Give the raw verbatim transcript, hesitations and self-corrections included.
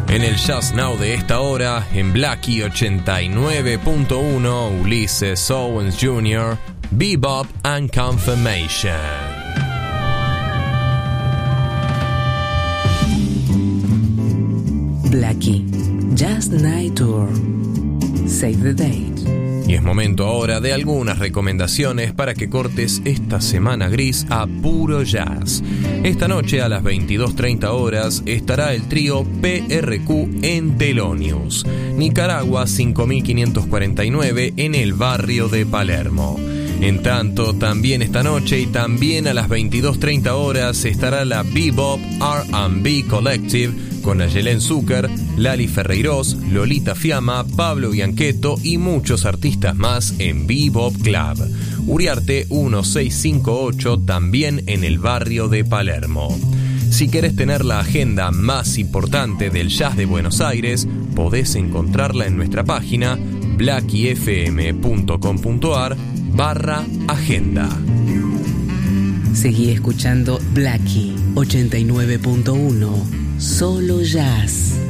En el Jazz Now de esta hora, en Blackie ochenta y nueve punto uno, Ulysses Owens junior, Bebop and Confirmation. Blackie, Jazz Night Tour. Save the date. Y es momento ahora de algunas recomendaciones para que cortes esta semana gris a puro jazz. Esta noche a las veintidós treinta horas estará el trío P R Q en Thelonious, Nicaragua cinco mil quinientos cuarenta y nueve, en el barrio de Palermo. En tanto, también esta noche y también a las veintidós treinta horas estará la Bebop R and B Collective con Ayelen Zucker, Lali Ferreiros, Lolita Fiamma, Pablo Bianchetto y muchos artistas más en Bebop Club, Uriarte mil seiscientos cincuenta y ocho, también en el barrio de Palermo. Si querés tener la agenda más importante del jazz de Buenos Aires, podés encontrarla en nuestra página blackiefm.com.ar barra agenda. Seguí escuchando Blackie ochenta y nueve punto uno. Solo jazz.